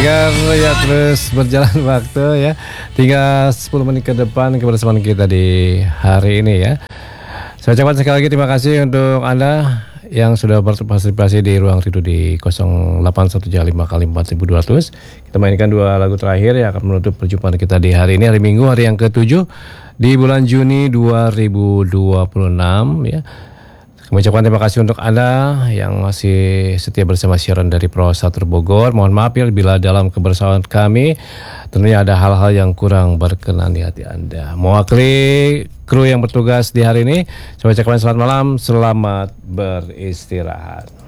Agar ya terus berjalan waktu ya. Tinggal 10 menit ke depan kebersamaan kita di hari ini ya. Saya ucapkan sekali lagi terima kasih untuk Anda yang sudah berpartisipasi di Ruang Rindu di 0815 kali 4200. Kita mainkan dua lagu terakhir yang akan menutup perjumpaan kita di hari ini, hari Minggu, hari yang ke-7 di bulan Juni 2026 ya. Kami ucapkan terima kasih untuk Anda yang masih setia bersama siaran dari Prosatur Bogor. Mohon maaf ya bila dalam kebersamaan kami tentunya ada hal-hal yang kurang berkenan di hati Anda. Mewakili kru yang bertugas di hari ini, saya ucapkan selamat malam, selamat beristirahat.